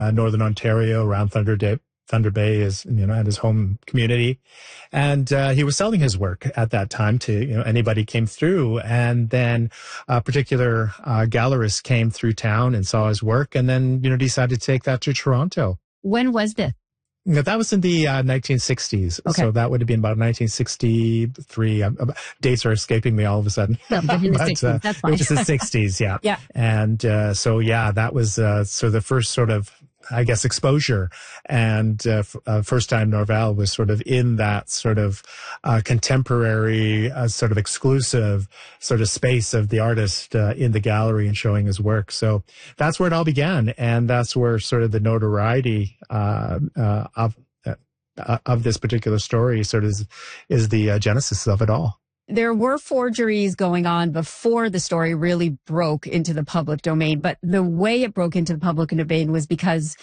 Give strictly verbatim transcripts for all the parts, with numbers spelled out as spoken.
uh, Northern Ontario, around Thunder, Day, Thunder Bay, is, you know, at his home community. And uh, he was selling his work at that time to, you know, anybody came through. And then a particular uh, gallerist came through town and saw his work and then, you know, decided to take that to Toronto. When was this? Yeah, that was in the uh, nineteen sixties. Okay. So that would have been about nineteen sixty-three. Uh, dates are escaping me all of a sudden. No, but in the but, sixties, uh, that's fine. Which is the sixties, yeah. Yeah. And uh, so, yeah, that was uh, so the first sort of, I guess, exposure. And uh, f- uh, first time Norval was sort of in that sort of uh, contemporary, uh, sort of exclusive sort of space of the artist uh, in the gallery and showing his work. So that's where it all began. And that's where sort of the notoriety uh, uh, of uh, of this particular story sort of is, is the uh, genesis of it all. There were forgeries going on before the story really broke into the public domain, but the way it broke into the public domain was because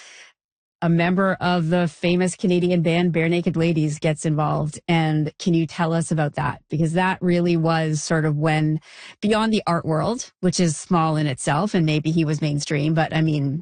a member of the famous Canadian band Barenaked Ladies gets involved. And can you tell us about that? Because that really was sort of when, beyond the art world, which is small in itself, and maybe he was mainstream, but I mean,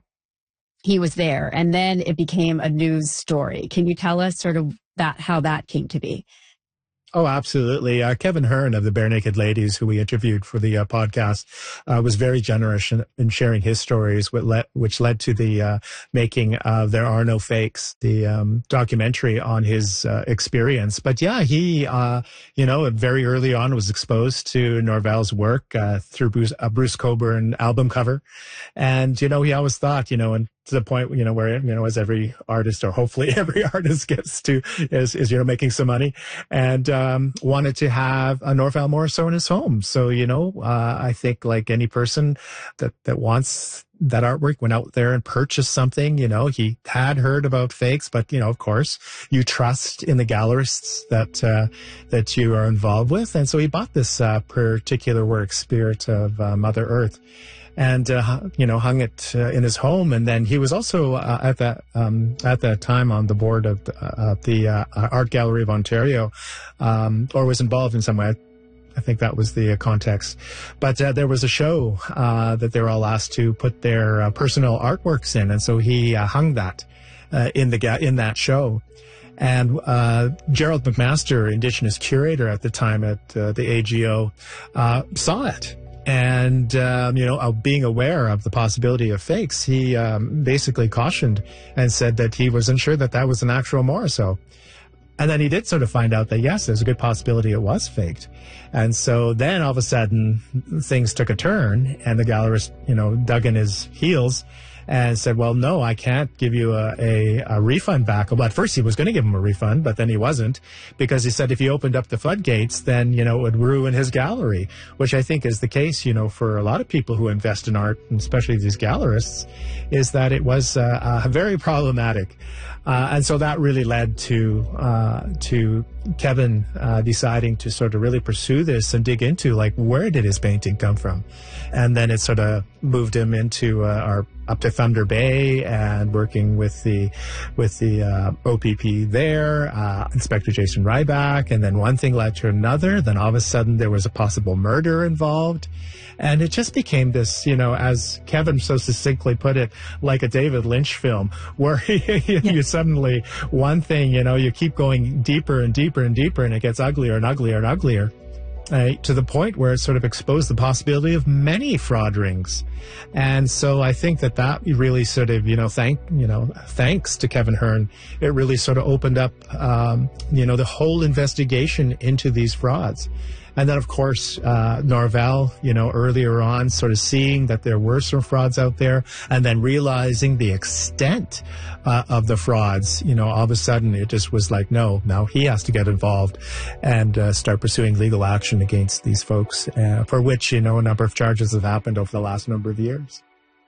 he was there. And then it became a news story. Can you tell us sort of that, how that came to be? Oh, absolutely. Uh, Kevin Hearn of the Barenaked Ladies, who we interviewed for the uh, podcast, uh, was very generous in, in sharing his stories, which led, which led to the uh, making of There Are No Fakes, the um, documentary on his uh, experience. But yeah, he, uh, you know, very early on was exposed to Norval's work uh, through Bruce, a Bruce Cockburn album cover. And, you know, he always thought, you know, and to the point, you know, where, you know, as every artist, or hopefully every artist gets to, is, is, you know, making some money, and um, wanted to have a Norval Morrisseau in his home. So, you know, uh, I think like any person that, that wants that artwork, went out there and purchased something. You know, he had heard about fakes, but, you know, of course, you trust in the gallerists that, uh, that you are involved with. And so he bought this uh, particular work, Spirit of uh, Mother Earth, and, uh, you know, hung it uh, in his home. And then he was also uh, at that um, at that time on the board of uh, the uh, Art Gallery of Ontario, um, or was involved in some way. I think that was the uh, context. But uh, there was a show uh, that they were all asked to put their uh, personal artworks in. And so he uh, hung that uh, in the ga- in that show. And uh, Gerald McMaster, Indigenous curator at the time at uh, the A G O, uh, saw it. And, um, you know, uh, being aware of the possibility of fakes, he um, basically cautioned and said that he wasn't sure that that was an actual Morrisseau. And then he did sort of find out that, yes, there's a good possibility it was faked. And so then all of a sudden things took a turn, and the gallerist, you know, dug in his heels and said, well, no, I can't give you a, a, a refund back. Well, at first he was going to give him a refund, but then he wasn't, because he said if he opened up the floodgates, then, you know, it would ruin his gallery, which I think is the case, you know, for a lot of people who invest in art, and especially these gallerists, is that it was uh, uh, very problematic. Uh, and so that really led to uh, to Kevin uh, deciding to sort of really pursue this and dig into, like, where did his painting come from? And then it sort of moved him into uh, our up to Thunder Bay and working with the with the uh, O P P there, uh, Inspector Jason Ryback, and then one thing led to another. Then all of a sudden there was a possible murder involved. And it just became this, you know, as Kevin so succinctly put it, like a David Lynch film, where you, yeah. you suddenly, one thing, you know, you keep going deeper and deeper and deeper, and it gets uglier and uglier and uglier, uh, to the point where it sort of exposed the possibility of many fraud rings. And so I think that that really sort of, you know, thank, you know, thanks to Kevin Hearn, it really sort of opened up, um, you know, the whole investigation into these frauds. And then, of course, uh, Norval, you know, earlier on, sort of seeing that there were some frauds out there, and then realizing the extent uh, of the frauds, you know, all of a sudden it just was like, no, now he has to get involved and uh, start pursuing legal action against these folks, uh, for which, you know, a number of charges have happened over the last number of years.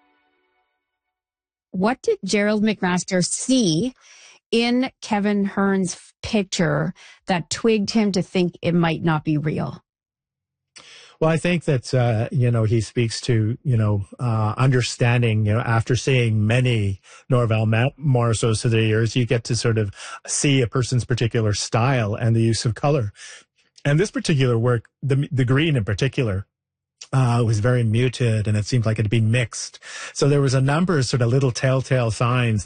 What did Gerald McMaster see in Kevin Hearn's picture that twigged him to think it might not be real? Well, I think that, uh, you know, he speaks to, you know, uh, understanding, you know, after seeing many Norval Morrisseaus through the years, you get to sort of see a person's particular style and the use of color. And this particular work, the, the green in particular, Uh, was very muted, and it seemed like it had been mixed. So there was a number of sort of little telltale signs